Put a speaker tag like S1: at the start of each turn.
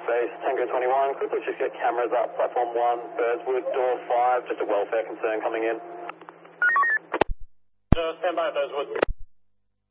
S1: Base, Tango 21, quickly just get cameras up, platform 1, Birdswood, door 5, just a welfare concern coming in.
S2: Stand by, Birdswood.